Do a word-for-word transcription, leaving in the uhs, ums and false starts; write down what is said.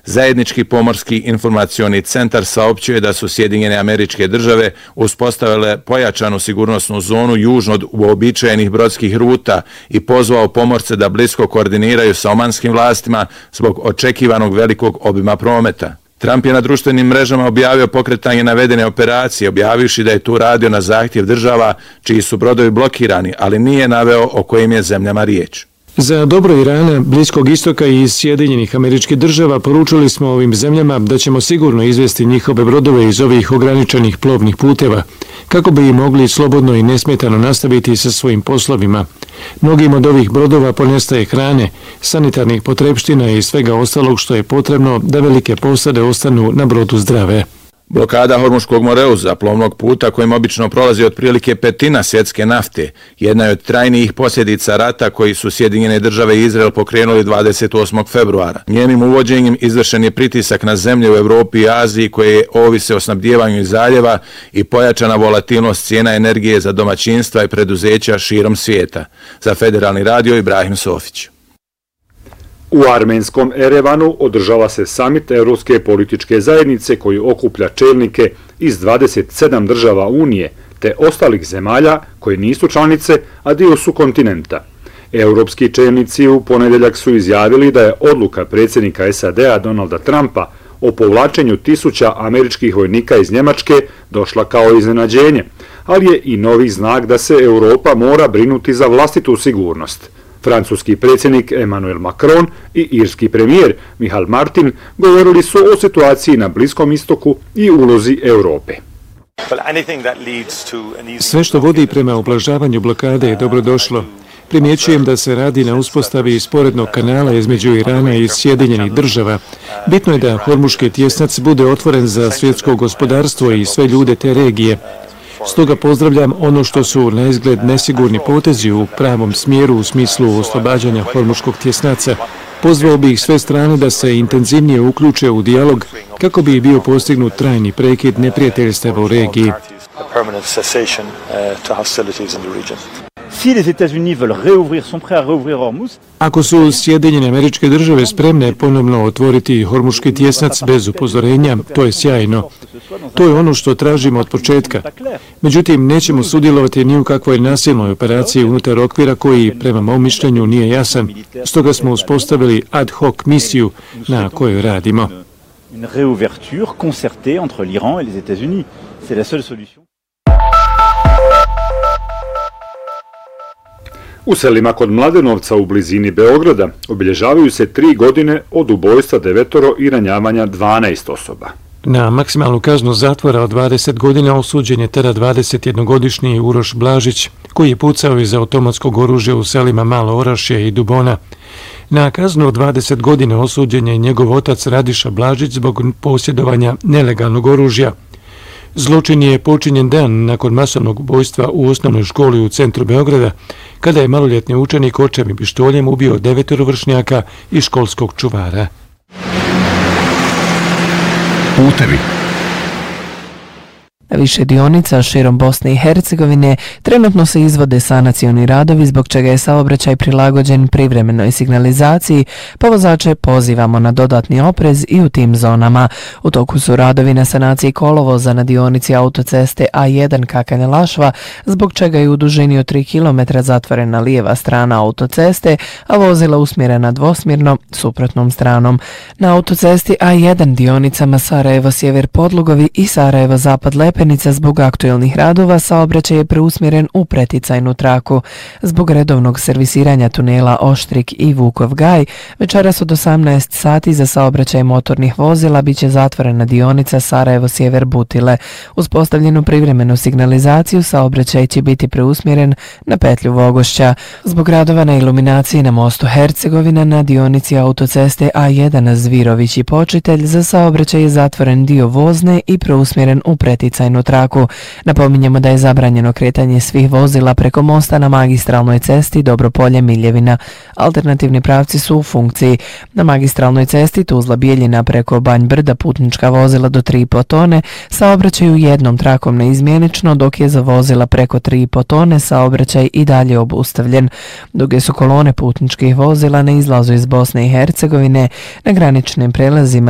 Zajednički pomorski informacioni centar saopćuje da su Sjedinjene Američke Države uspostavile pojačanu sigurnosnu zonu južno od uobičajenih brodskih ruta i pozvao pomorce da blisko koordiniraju sa omanskim vlastima zbog očekivanog velikog obima prometa. Trump je na društvenim mrežama objavio pokretanje navedene operacije, objavivši da je tu radio na zahtjev država čiji su brodovi blokirani, ali nije naveo o kojim je zemljama riječ. Za dobro Irana, Bliskog istoka i Sjedinjenih Američkih Država poručili smo ovim zemljama da ćemo sigurno izvesti njihove brodove iz ovih ograničenih plovnih puteva, kako bi i mogli slobodno i nesmetano nastaviti sa svojim poslovima. Mnogim od ovih brodova ponestaje hrane, sanitarnih potrepština i svega ostalog što je potrebno da velike posade ostanu na brodu zdrave. Blokada Hormuškog moreuza, plovnog puta kojim obično prolazi otprilike petina svjetske nafte, jedna je od trajnijih posljedica rata koji su Sjedinjene Države i Izrael pokrenuli dvadeset osmog februara. Njenim uvođenjem izvršen je pritisak na zemlje u Evropi i Aziji koje ovise o snabdijevanju iz zaljeva i pojačana volatilnost cijena energije za domaćinstva i preduzeća širom svijeta. Za Federalni radio Ibrahim Sofić. U armenskom Erevanu održava se samit Evropske političke zajednice koji okuplja čelnike iz dvadeset sedam država Unije te ostalih zemalja koje nisu članice, a dio su kontinenta. Europski čelnici u ponedjeljak su izjavili da je odluka predsjednika S A D-a Donalda Trumpa o povlačenju tisuća američkih vojnika iz Njemačke došla kao iznenađenje, ali je i novi znak da se Europa mora brinuti za vlastitu sigurnost. Francuski predsjednik Emmanuel Macron i irski premijer Michel Martin govorili su o situaciji na Bliskom istoku i ulozi Europe. Sve što vodi prema ublažavanju blokade je dobrodošlo. Primjećujem da se radi na uspostavi sporednog kanala između Irana i Sjedinjenih Država. Bitno je da Hormuški tjesnac bude otvoren za svjetsko gospodarstvo i sve ljude te regije. Stoga pozdravljam ono što su na izgled nesigurni potezi u pravom smjeru u smislu oslobađanja Hormuškog tjesnaca. Pozvao bih sve strane da se intenzivnije uključe u dijalog kako bi bio postignut trajni prekid neprijateljstava u regiji. Ako su Sjedinjene Američke Države spremne ponovno otvoriti Hormuški tjesnac bez upozorenja, to je sjajno. To je ono što tražimo od početka. Međutim, nećemo sudjelovati ni u kakvoj nasilnoj operaciji unutar okvira koji, prema mom mišljenju, nije jasan. Stoga smo uspostavili ad hoc misiju na kojoj radimo. U selima kod Mladenovca u blizini Beograda obilježavaju se tri godine od ubojstva devetoro i ranjavanja dvanaest osoba. Na maksimalnu kaznu zatvora od dvadeset godina osuđen je tada dvadesetjednogodišnji Uroš Blažić, koji je pucao iz automatskog oružja u selima Malo Orašje i Dubona. Na kaznu od dvadeset godina osuđen je njegov otac Radiša Blažić zbog posjedovanja nelegalnog oružja. Zločin je počinjen dan nakon masovnog ubojstva u osnovnoj školi u centru Beograda, kada je maloljetni učenik očem i pištoljem ubio devetoro vršnjaka i školskog čuvara. Putevi. Više dionica širom Bosne i Hercegovine trenutno se izvode sanacioni radovi zbog čega je saobraćaj prilagođen privremenoj signalizaciji, pa vozače pozivamo na dodatni oprez i u tim zonama. U toku su radovi na sanaciji kolovoza na dionici autoceste A jedan Kakane-Lašva, zbog čega je u dužini od tri kilometra zatvorena lijeva strana autoceste, a vozila usmjerena dvosmjerno suprotnom stranom. Na autocesti A jedan dionicama Sarajevo-Sjever Podlugovi i Sarajevo-Zapad Lepe zbog aktuelnih radova saobraćaj je preusmjeren u preticajnu traku. Zbog redovnog servisiranja tunela Oštrik i Vukov Gaj, večeras od osamnaest sati za saobraćaj motornih vozila biće zatvorena dionica Sarajevo-Sjever Butile. Uz postavljenu privremenu signalizaciju saobraćaj će biti preusmjeren na petlju Vogošća. Zbog radova na iluminaciji na mostu Hercegovina na dionici autoceste A jedan Zvirović i Počitelj za saobraćaj je zatvoren dio vozne i preusmjeren u preticajnu traku. Napominjemo da je zabranjeno kretanje svih vozila preko mosta na magistralnoj cesti Dobropolje-Miljevina. Alternativni pravci su u funkciji. Na magistralnoj cesti Tuzla-Bijeljina preko Banj Brda putnička vozila do tri i po tone saobraćaju jednom trakom neizmjenično, dok je za vozila preko tri i po tone saobraćaj i dalje obustavljen. Duge su kolone putničkih vozila na izlazu iz Bosne i Hercegovine na graničnim prelazima